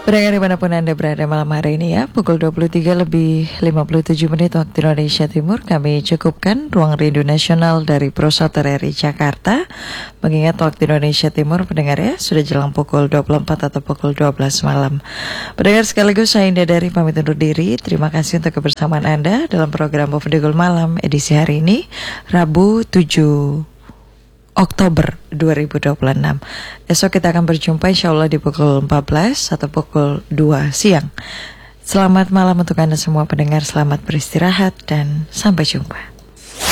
Pendengar dimanapun Anda berada malam hari ini ya, pukul 23 lebih 57 menit waktu Indonesia Timur, kami cukupkan ruang rindu nasional dari Prosot RRI Jakarta. Mengingat waktu Indonesia Timur, pendengar ya, sudah jelang pukul 24 atau pukul 12 malam. Pendengar sekaligus saya Indah dari pamit undur diri. Terima kasih untuk kebersamaan Anda dalam program Pofdegul Malam edisi hari ini, Rabu 7 Oktober 2026. Esok kita akan berjumpa insya Allah di pukul 14 atau pukul 2 siang. Selamat malam untuk Anda semua pendengar, selamat beristirahat dan sampai jumpa.